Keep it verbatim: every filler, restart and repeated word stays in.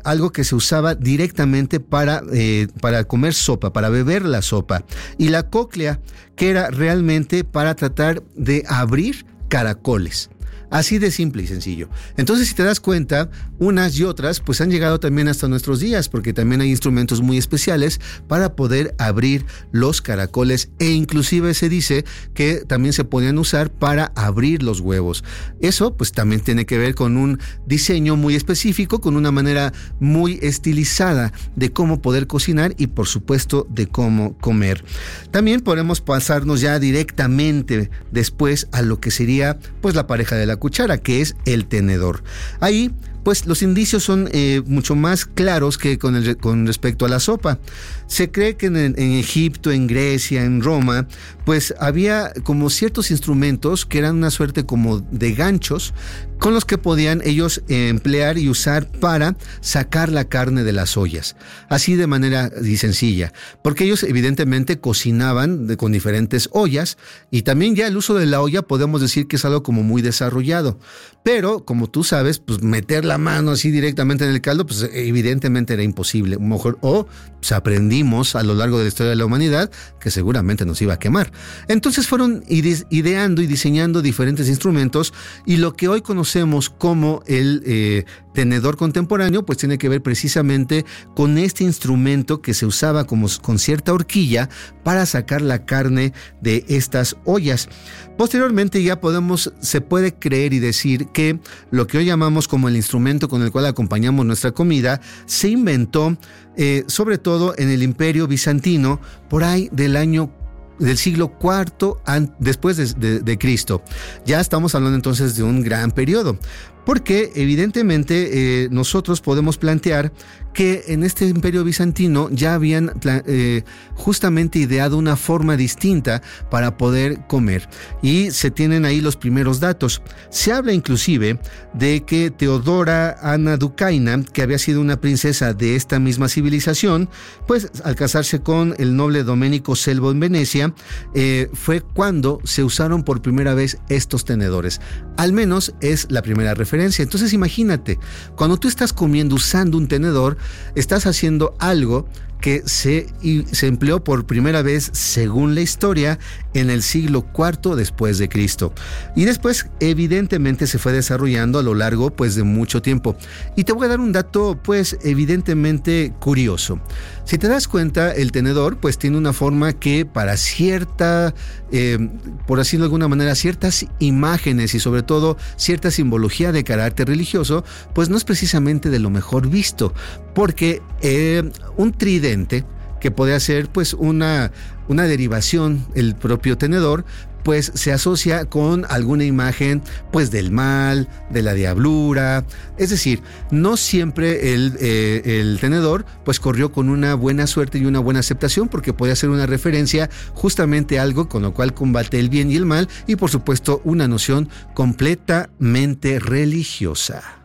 algo que se usaba directamente para, eh, para comer sopa, para beber la sopa. Y la cóclea, que era realmente para tratar de abrir caracoles. Así de simple y sencillo. Entonces, si te das cuenta, unas y otras pues han llegado también hasta nuestros días, porque también hay instrumentos muy especiales para poder abrir los caracoles, e inclusive se dice que también se podían usar para abrir los huevos. Eso pues también tiene que ver con un diseño muy específico, con una manera muy estilizada de cómo poder cocinar y por supuesto de cómo comer. También podemos pasarnos ya directamente después a lo que sería pues la pareja de la cuchara, que es el tenedor. Ahí pues los indicios son eh, mucho más claros que con, el, con respecto a la sopa. Se cree que en, en Egipto, en Grecia, en Roma, pues había como ciertos instrumentos que eran una suerte como de ganchos con los que podían ellos eh, emplear y usar para sacar la carne de las ollas, así de manera sencilla, porque ellos evidentemente cocinaban de, con diferentes ollas, y también ya el uso de la olla podemos decir que es algo como muy desarrollado, pero como tú sabes, pues meter la mano así directamente en el caldo, pues evidentemente era imposible. Mejor, o pues, aprendimos a lo largo de la historia de la humanidad que seguramente nos iba a quemar. Entonces fueron ide- ideando y diseñando diferentes instrumentos, y lo que hoy conocemos como el eh, tenedor contemporáneo pues tiene que ver precisamente con este instrumento que se usaba como con cierta horquilla para sacar la carne de estas ollas. Posteriormente ya podemos, se puede creer y decir que lo que hoy llamamos como el instrumento con el cual acompañamos nuestra comida se inventó eh, sobre todo en el Imperio Bizantino por ahí del año del siglo cuarto an, después de, de, de Cristo. Ya estamos hablando entonces de un gran periodo, porque evidentemente eh, nosotros podemos plantear que en este imperio bizantino ya habían eh, justamente ideado una forma distinta para poder comer, y se tienen ahí los primeros datos. Se habla inclusive de que Teodora Ana Ducaina, que había sido una princesa de esta misma civilización, pues al casarse con el noble Domenico Selvo en Venecia, eh, fue cuando se usaron por primera vez estos tenedores. Al menos es la primera referencia. Entonces imagínate, cuando tú estás comiendo usando un tenedor, estás haciendo algo que se, y se empleó por primera vez, según la historia, en el siglo cuarto después de Cristo. Y después, evidentemente, se fue desarrollando a lo largo pues, de mucho tiempo. Y te voy a dar un dato, pues, evidentemente curioso. Si te das cuenta, el tenedor, pues, tiene una forma que para cierta, eh, por decirlo de alguna manera, ciertas imágenes y sobre todo cierta simbología de carácter religioso, pues no es precisamente de lo mejor visto, porque eh, un tridente que puede ser pues una, una derivación, el propio tenedor, pues se asocia con alguna imagen pues del mal, de la diablura. Es decir, no siempre el, eh, el tenedor pues corrió con una buena suerte y una buena aceptación, porque podía ser una referencia justamente a algo con lo cual combate el bien y el mal, y por supuesto una noción completamente religiosa.